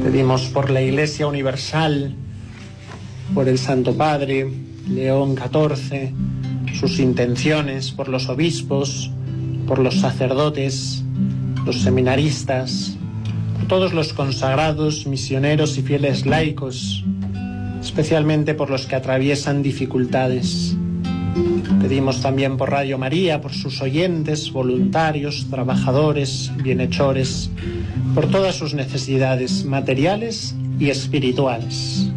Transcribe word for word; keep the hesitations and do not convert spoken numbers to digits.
Pedimos por la Iglesia Universal, por el Santo Padre, León catorce, sus intenciones, por los obispos, por los sacerdotes, los seminaristas, por todos los consagrados, misioneros y fieles laicos, especialmente por los que atraviesan dificultades. Pedimos también por Radio María, por sus oyentes, voluntarios, trabajadores, bienhechores, por todas sus necesidades materiales y espirituales.